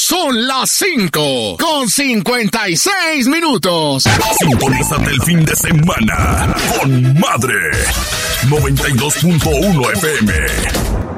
Son las 5:56. Sintonízate el fin de semana con Madre 92.1 FM.